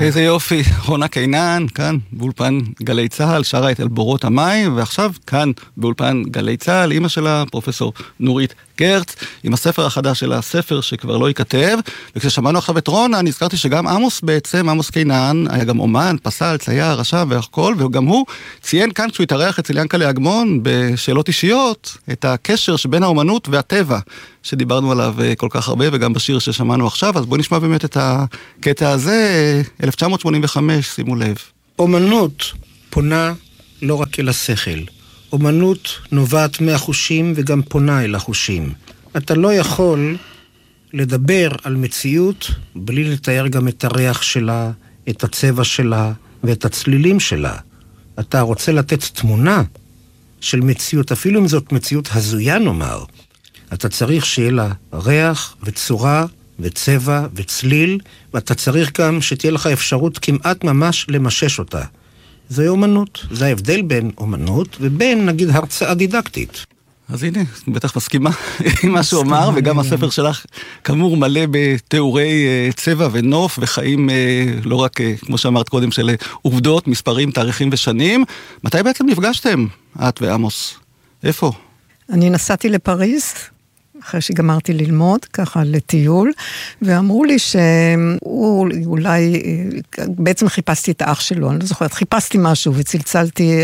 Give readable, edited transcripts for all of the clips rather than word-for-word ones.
איזה יופי, רונה קינן, כאן באולפן גלי צהל, שרה את אל בורות המים, ועכשיו כאן באולפן גלי צהל, אמא שלה, פרופסור נורית גרץ, עם הספר החדש שלה, ספר שכבר לא ייכתב, וכששמענו עכשיו את רונה, נזכרתי שגם עמוס קינן, היה גם אומן, פסל, צייר, רשם והכל, וגם הוא ציין כאן כשהוא התארח אצל ינקלה אגמון בשאלות אישיות, את הקשר שבין האומנות והטבע, שדיברנו עליו כל כך הרבה, וגם בשיר ששמענו עכשיו, אז בואו נשמע באמת את הקטע הזה, 1985, שימו לב. אומנות פונה לא רק אל השכל. אומנות נובעת מהחושים וגם פונה אל החושים. אתה לא יכול לדבר על מציאות בלי לתאר גם את הריח שלה, את הצבע שלה ואת הצלילים שלה. אתה רוצה לתת תמונה של מציאות, אפילו אם זאת מציאות הזויה נאמר. אתה צריך שיהיה לה ריח וצורה וצבע וצליל, ואתה צריך גם שתהיה לך אפשרות כמעט ממש למשש אותה. זוהי אומנות. זה ההבדל בין אומנות ובין, נגיד, הרצאה דידקטית. אז הנה, בטח מסכימה עם מה שהוא אמר, וגם הספר שלך כאמור מלא בתיאורי צבע ונוף וחיים, לא רק, כמו שאמרת קודם, של עובדות, מספרים, תאריכים ושנים. מתי בעצם נפגשתם, את ועמוס? איפה? אני נסעתי לפריז, אחרי שגמרתי ללמוד, ככה לטיול, ואמרו לי שהוא אולי, בעצם חיפשתי את האח שלו, אני לא זוכרת, חיפשתי משהו וצלצלתי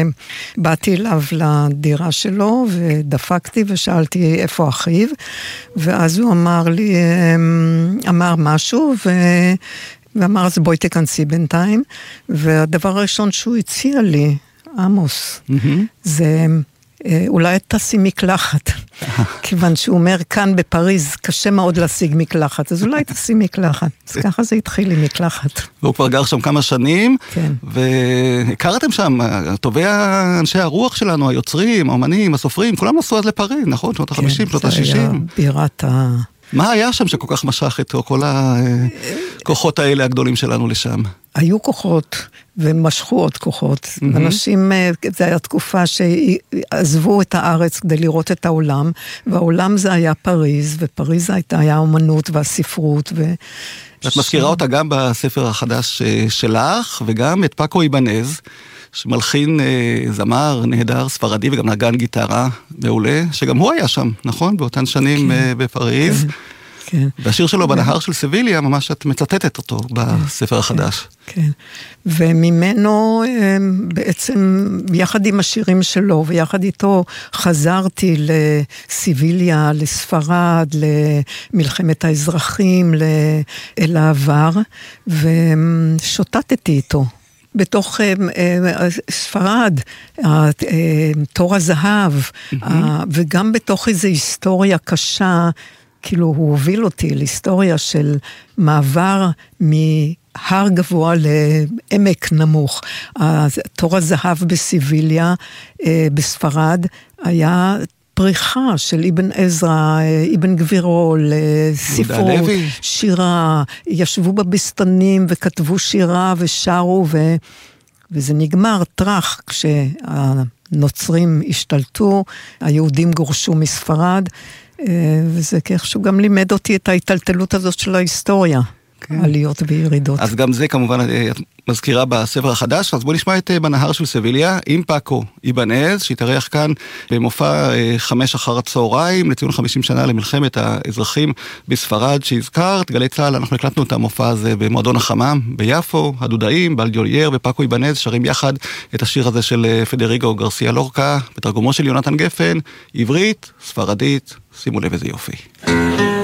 ובאתי אליו לדירה שלו ודפקתי ושאלתי איפה אחיו, ואז הוא אמר לי, אמר משהו ואמר אז בואי תכנסי בינתיים, והדבר הראשון שהוא הציע לי, עמוס, זה אולי תעשי מקלחת, כיוון שהוא אומר כאן בפריז קשה מאוד להשיג מקלחת, אז אולי תעשי מקלחת. אז ככה זה התחיל עם מקלחת. והוא כבר גר שם כמה שנים, כן. והכרתם שם, טובי אנשי הרוח שלנו, היוצרים, האמנים, הסופרים, כולם נסעו אז לפריז, נכון? שנות ה-50, שנות ה-60. זה היה בירת מה היה שם שכל כך משך את כל הכוחות האלה הגדולים שלנו לשם? היו כוחות ומשכו עוד כוחות. אנשים, זו הייתה תקופה שעזבו את הארץ כדי לראות את העולם, והעולם זה היה פריז, ופריז היה האומנות והספרות. את מזכירה אותה גם בספר החדש שלך, וגם את פאקו איבנז, שמלחין זמר נהדר, ספרדי, וגם נגן גיטרה מעולה, שגם הוא היה שם, נכון? באותן שנים בפריז. כן. והשיר שלו בנהר של סביליה, ממש את מצטטת אותו בספר החדש. כן. וממנו בעצם, יחד עם השירים שלו, ויחד איתו חזרתי לסביליה, לספרד, למלחמת האזרחים, אל העבר, ושוטטתי איתו. בתוך ספרד, תור הזהב, וגם בתוך איזו היסטוריה קשה, כאילו הוא הוביל אותי להיסטוריה של מעבר מהר גבוה לעמק נמוך. תור הזהב בסביליה, בספרד, היה פריחה של אבן עזרא, אבן גבירול, ספרות, שירה, ישבו בבסתנים וכתבו שירה ושרו, וזה נגמר טרח כשהנוצרים השתלטו, היהודים גורשו מספרד, וזה כאיכשהו גם לימד אותי את ההיטלטלות הזאת של ההיסטוריה, עליות וירידות. אז גם זה כמובן מזכירה בספר החדש, אז בואו נשמע את בנהר של סביליה, עם פאקו איבנז, שהתארח כאן במופע 5 אחר הצהריים, לציון 50 שנה למלחמת האזרחים בספרד שהזכרת. גלי צהל, אנחנו הקלטנו את המופע הזה במועדון החמם ביפו, הדודאים, בלדיולייר ופאקו איבנז שרים יחד את השיר הזה של פדריגו גרסיה לורקה, בתרגומו של יונתן גפן, עברית, ספרדית, שימו לב איזה יופי.